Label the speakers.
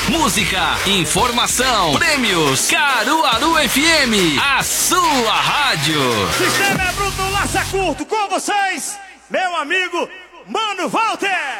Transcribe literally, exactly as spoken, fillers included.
Speaker 1: Música, informação, prêmios. Caruaru F M, a sua rádio.
Speaker 2: Sistema é bruto, laça curto com vocês, meu amigo Mano Walter.